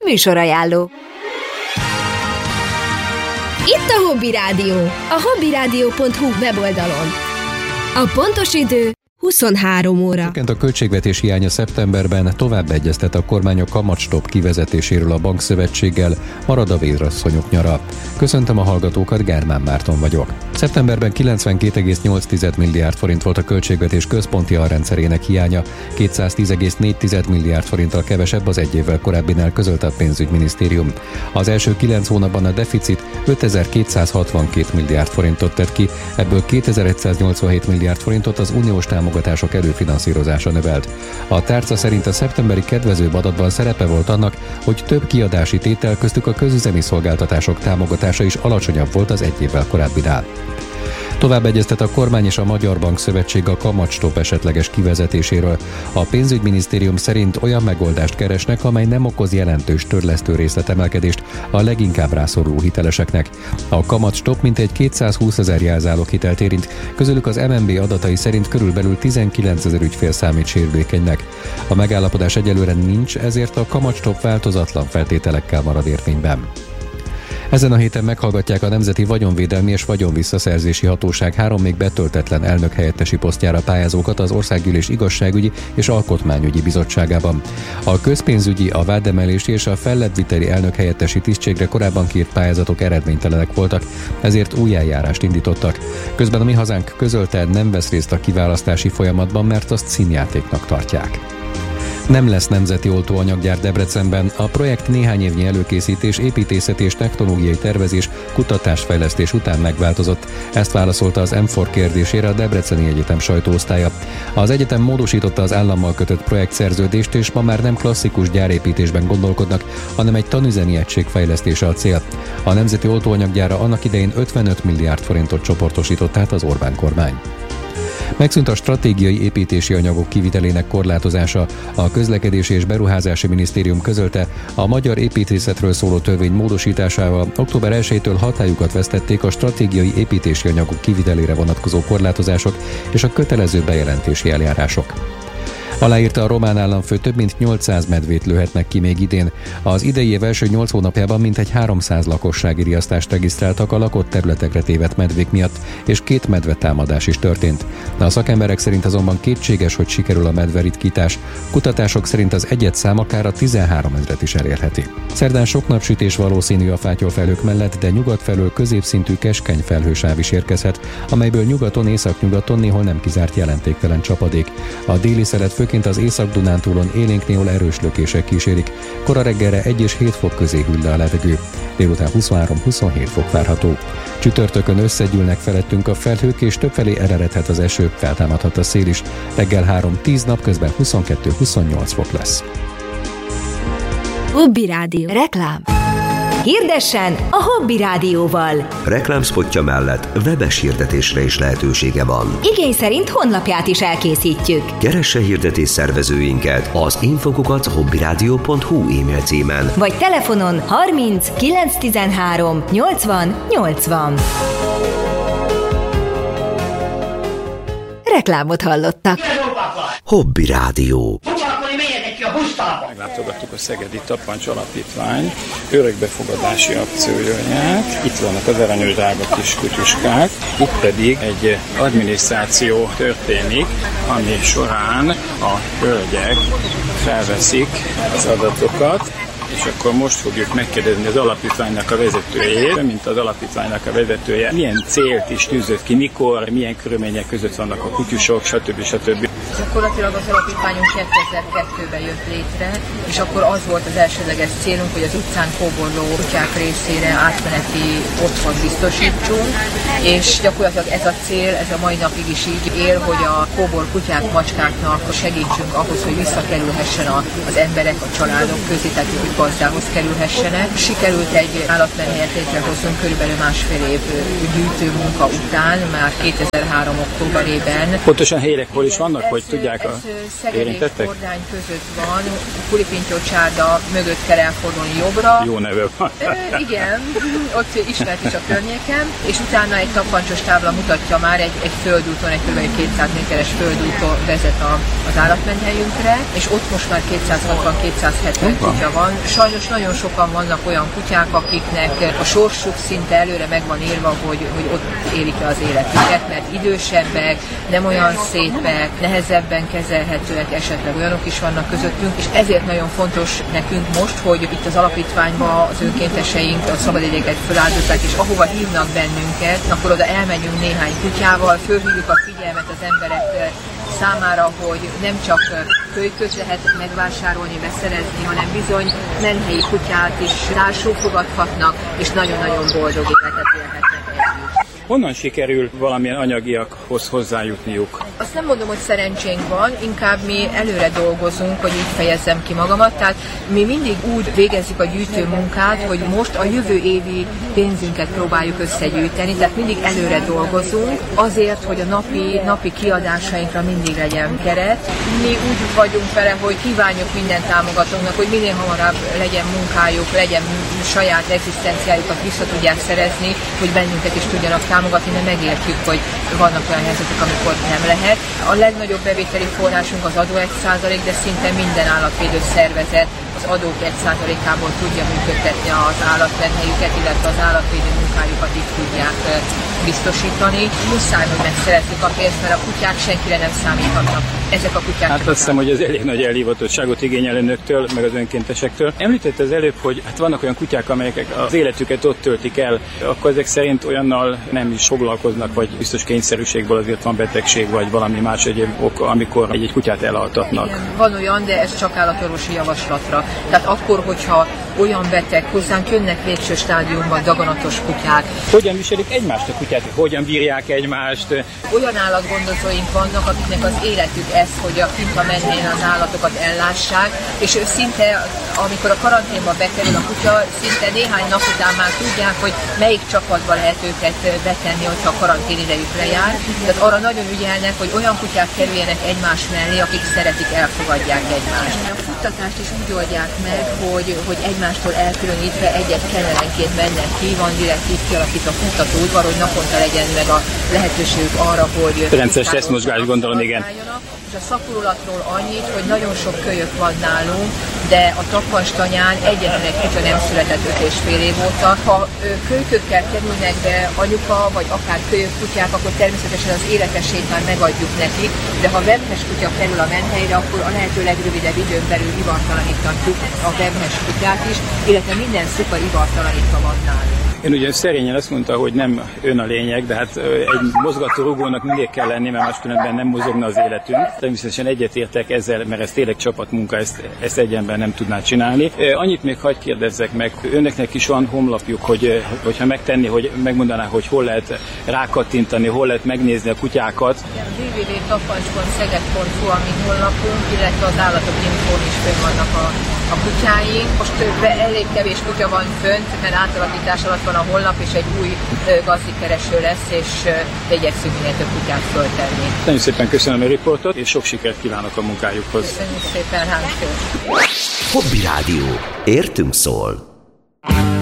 Műsorajánló. Itt a Hobby Rádió, a hobbyradio.hu weboldalon. A pontos idő 23 óra. Csökkent a költségvetés hiánya szeptemberben, tovább egyeztet a kormány a kamatstopp kivezetéséről a bankszövetséggel, marad a vérasszonyok nyara. Köszöntöm a hallgatókat, Germán Márton vagyok. Szeptemberben 92,8 milliárd forint volt a költségvetés központi alrendszerének hiánya, 210,4 milliárd forinttal kevesebb az egy évvel korábbinál, közölte a pénzügyminisztérium. Az első 9 hónapban a deficit 5262 milliárd forintot tett ki, ebből 2187 milliárd forintot az uniós támogatások előfinanszírozása növelt. A tárca szerint a szeptemberi kedvezőbb adatban szerepe volt annak, hogy több kiadási tétel, köztük a közüzemi szolgáltatások támogatása is alacsonyabb volt az egy évvel korábbinál. Tovább egyeztet a kormány és a Magyar Bankszövetség a kamatstopp esetleges kivezetéséről. A pénzügyminisztérium szerint olyan megoldást keresnek, amely nem okoz jelentős törlesztő részletemelkedést a leginkább rászoruló hiteleseknek. A kamatstopp mintegy 220 000 jelzáloghitelt érint, közülük az MNB adatai szerint körülbelül 19 000 ügyfél számít sérülékenynek. A megállapodás egyelőre nincs, ezért a kamatstopp változatlan feltételekkel marad érvényben. Ezen a héten meghallgatják a Nemzeti Vagyonvédelmi és Vagyonvisszaszerzési Hatóság 3 még betöltetlen elnökhelyettesi posztjára pályázókat az Országgyűlés Igazságügyi és Alkotmányügyi Bizottságában. A közpénzügyi, a vádemelési és a fellebbviteli elnökhelyettesi tisztségre korábban kiírt pályázatok eredménytelenek voltak, ezért új eljárást indítottak. Közben a Mi Hazánk közölte, nem vesz részt a kiválasztási folyamatban, mert azt színjátéknak tartják. Nem lesz nemzeti oltóanyaggyár Debrecenben. A projekt néhány évnyi előkészítés, építészeti és technológiai tervezés, kutatásfejlesztés után megváltozott. Ezt válaszolta az M4 kérdésére a Debreceni Egyetem sajtóosztálya. Az egyetem módosította az állammal kötött projektszerződést, és ma már nem klasszikus gyárépítésben gondolkodnak, hanem egy tanüzemi egység fejlesztése a cél. A nemzeti oltóanyaggyárra annak idején 55 milliárd forintot csoportosított át az Orbán kormány. Megszűnt a stratégiai építési anyagok kivitelének korlátozása. A Közlekedési és Beruházási Minisztérium közölte, a magyar építészetről szóló törvény módosításával október 1-től hatályukat vesztették a stratégiai építési anyagok kivitelére vonatkozó korlátozások és a kötelező bejelentési eljárások. Aláírta a román államfő, több mint 800 medvét lőhetnek ki még idén. Az idei év első 8 hónapjában mintegy 300 lakossági riasztást regisztráltak a lakott területekre tévedt medvék miatt, és 2 medvetámadás is történt. A szakemberek szerint azonban kétséges, hogy sikerül a medveritkítás. Kutatások szerint az egyedszám akár a 13 000-et is elérheti. Szerdán sok napsütés valószínű a fátyolfelhők mellett, de nyugat felől középszintű keskeny felhősáv is érkezhet, amelyből nyugaton, északnyugaton néhol nem kizárt jelentéktelen csapadék. A déli szelet főként az Észak-Dunántúlon élénk, néhol erős lökések kísérik. Kora reggelre 1 és 7 fok közé hűl le a levegő. Délután 23-27 fok várható. Csütörtökön összegyűlnek felettünk a felhők, és többfelé ereredhet az eső, feltámadhat a szél is. Reggel 3-10, napközben 22-28 fok lesz. Hobby Rádió. Reklám. Hirdessen a Hobby Rádióval. Reklámszpotja mellett webes hirdetésre is lehetősége van. Igény szerint honlapját is elkészítjük. Keresse hirdetés szervezőinket az info@hobbyradio.hu e-mail címen. Vagy telefonon 30 913 80 80. Reklámot hallottak. Hobby Rádió. Meglátogattuk a Szegedi Tapancs Alapítvány örökbefogadási akcióját. Itt vannak az aranyos drága kis kutyuskák. Itt pedig egy adminisztráció történik, ami során a hölgyek felveszik az adatokat, és akkor most fogjuk megkérdezni az alapítványnak a vezetőjét, mint az alapítványnak a vezetője, milyen célt is tűzött ki, mikor, milyen körülmények között vannak a kutyusok, stb. Gyakorlatilag az alapítványunk 2002-ben jött létre, és akkor az volt az elsődleges célunk, hogy az utcán kóborló kutyák részére átmeneti otthont biztosítsunk, és gyakorlatilag ez a cél, ez a mai napig is így él, hogy a kóbor kutyák, macskáknak segítsünk ahhoz, hogy visszakerülhessen az emberek, a családok közé, tehát hogy gazdához kerülhessenek. Sikerült egy állatmenhelyet létrehoznunk körülbelül 1,5 év gyűjtő munka után, már 2003. októberében. Pontosan helyek hol is vannak, hogy tudják a érintettek? Kordány között van, Kulipintyó csárda mögött kell elfordulni jobbra. Jó neve van. Igen, ott ismert is a környéken, és utána egy tapancsos tábla mutatja már egy földúton, egy kb. 200 méteres földúton vezet az állatmenhelyünkre, és ott most már 260-270 kutya van, sajnos nagyon sokan vannak olyan kutyák, akiknek a sorsuk szinte előre meg van írva, hogy ott élik le az életüket, mert idősebbek, nem olyan szépek, nehezebben kezelhetőek, esetleg olyanok is vannak közöttünk, és ezért nagyon fontos nekünk most, hogy itt az alapítványban az önkénteseink a szabadidőket feláldozzák, és ahova hívnak bennünket, akkor oda elmegyünk néhány kutyával, fölhívjuk a figyelmet az emberek számára, hogy nem csak kölyköt lehet megvásárolni, beszerezni, hanem bizony menhelyi kutyát is társul fogadhatnak, és nagyon-nagyon boldog életet élhetnek együtt. Honnan sikerül valamilyen anyagiakhoz hozzájutniuk? Azt nem mondom, hogy szerencsénk van, inkább mi előre dolgozunk, hogy így fejezzem ki magamat. Tehát mi mindig úgy végezzük a gyűjtő munkát, hogy most a jövő évi pénzünket próbáljuk összegyűjteni, tehát mindig előre dolgozunk, azért, hogy a napi kiadásainkra mindig legyen keret. Mi úgy vagyunk vele, hogy kívánjuk minden támogatónknak, hogy minél hamarabb legyen munkájuk, legyen saját egzisztenciájukat vissza tudják szerezni, hogy bennünket is tudjanak támogatni, mert megértjük, hogy vannak olyan helyzetek, amikor nem lehet. A legnagyobb bevételi forrásunk az adó 1%, de szinte minden állatvédő szervezet az adók 1%-ából tudja működtetni az állatmenhelyüket, illetve az állatvédő munkájukat így tudják biztosítani. Muszáj, hogy megszerezzük a pénzt, mert a kutyák senkire nem számíthatnak. Ezek a kutyák. Hát azt hiszem, hogy ez elég nagy elhivatottságot igényel önöktől, meg az önkéntesektől. Említette az előbb, hogy hát vannak olyan kutyák, amelyek az életüket ott töltik el, akkor ezek szerint olyannal nem is foglalkoznak, vagy biztos kényszerűségből azért van betegség, vagy valami más egyéb ok, amikor egy kutyát elaltatnak. Igen, van olyan, de ez csak állatorvosi javaslatra. Tehát akkor, hogyha olyan beteg, hozzánk jönnek végső stádiumban daganatos kutyák. Hogyan viselik egymást a kutyát? Hogyan bírják egymást? Olyan állatgondozóink vannak, akiknek az életük ez, hogy a kint a menhelyen az állatokat ellássák, és ő szinte, amikor a karanténba bekerül a kutya, szinte néhány nap után már tudják, hogy melyik csapatba lehet őket betenni, hogyha a karantén idejük lejár. Tehát arra nagyon ügyelnek, hogy olyan kutyák kerüljenek egymás mellé, akik szeretik, elfogadják egymást. A futtatást is úgy oldják meg, hogy egymástól elkülönítve egy-egy kellemenként mennek ki, van direkt így kialakítva futtató udvar, hogy naponta legyen meg a lehetőségük arra, hogy rendszeres tesztmozgás, gondolom, igen. És a szaporulatról annyit, hogy nagyon sok kölyök van nálunk, de a Tappastanyán egyetlen egy kutya nem született 5,5 év óta. Ha kölykökkel kerülnek be anyuka, vagy akár kölyök kutyák, akkor természetesen az életesélyt már megadjuk nekik, de ha vemhes kutya kerül a menhelyre, akkor a lehető legrövidebb időn belül ivartalaníthatjuk a vemhes kutyát is, illetve minden szupa ivartalanítva van nálunk. Ön ugye szerényen azt mondta, hogy nem ön a lényeg, de hát egy mozgató rugónak mindig kell lenni, mert máskülönben nem mozogna az életünk. Természetesen egyetértek ezzel, mert ez tényleg csapatmunka, ezt egy ember nem tudná csinálni. Annyit még hadd kérdezzek meg, önöknek is van honlapjuk, hogyha megtenni, hogy megmondaná, hogy hol lehet rákattintani, hol lehet megnézni a kutyákat. www.tapancs.szeged.hu a mi honlapunk, illetve az állatok.info-n is fönn vannak a kutyáink. Most elég kevés kutya van fönt, mert átalakítás alatt van a honlap, és egy új gazdikereső lesz, és igyekszünk minél több kutyát föltenni. Nagyon szépen köszönöm a riportot, és sok sikert kívánok a munkájukhoz. Köszönjük szépen, Hánszó. Hobby Rádió. Értünk szól.